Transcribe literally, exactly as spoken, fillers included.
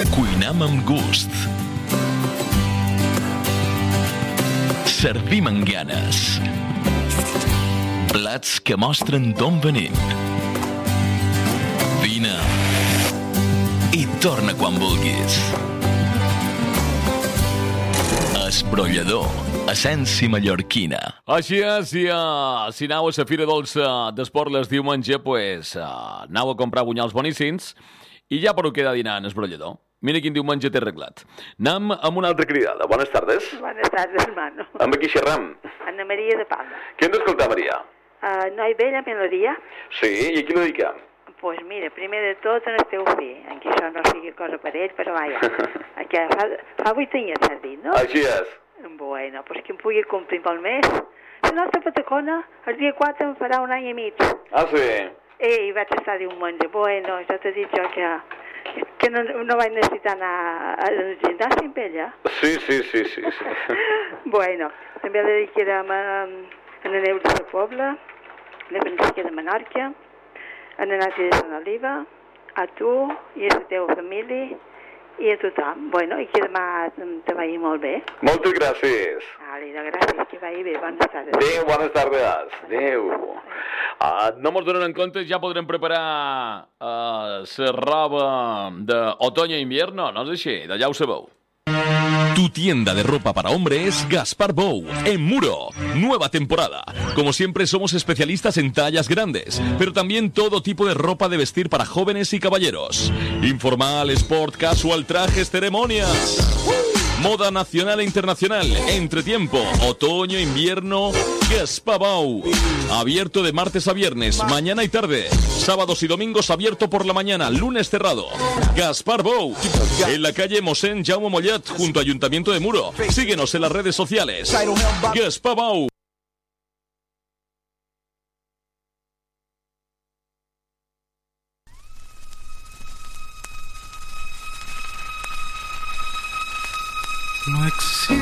Cuinam amb gust. Servim amb ganes. Plats que mostren d'on venim. Vine i torna quan vulguis. Esbrollador, essència mallorquina. Així és, i uh, si aneu a la Fira Dolça d'Esporles diumenge, pues, uh, aneu a comprar bunyals boníssims i ja podeu quedar dinar en Esbrollador. Mira quin diumenge t'he arreglat. Anem amb una altra cridada. Buenas tardes. Buenas tardes, hermano. Amb qui xerram? Ana María de Palma. Què hem d'escoltar, Maria? Uh, no hi ve la melodia? Sí, i a qui la dedica? Pues mira, primer de tot en el teu fill, en què això no sigui cosa per ell, però vaja, que fa, fa vuit anys has dit, no? Així és. Bueno, pues que em pugui complir pel mes. La nostra patacona, el dia quatre em farà un any i mig. Ah, sí? Eh, i vaig estar diumenge. Bueno, jo t'he dit jo que, que no, no vaig necessitar anar al gimnàs amb ella. Sí, sí, sí, sí. sí. Bueno, també la dedicarem a, a la Neus de la Pobla, a la Francisca de Menorca, a la Nàcia de Sant Oliva, a tu i a la teva família i a tothom. Bueno, i que demà te vagi molt bé. Moltes gràcies. Àlida, gràcies, que vagi bé. Bones tardes. Adéu, bones tardes. Adéu. Uh, no mos donen en compte, ja podrem preparar la uh, roba d'otoño-invierno, no és així? D'allà ho sabeu. Tu tienda de ropa para hombre es Gaspar Bou, en Muro. Nueva temporada. Como siempre somos especialistas en tallas grandes, pero también todo tipo de ropa de vestir para jóvenes y caballeros. Informal, sport, casual, trajes, ceremonias. Moda nacional e internacional, entretiempo, otoño, invierno, Gaspar Bou. Abierto de martes a viernes, mañana y tarde. Sábados y domingos abierto por la mañana, lunes cerrado. Gaspar Bou, en la calle Mosén Jaume Mollet, junto a Ayuntamiento de Muro. Síguenos en las redes sociales. Gaspar Bou. No existe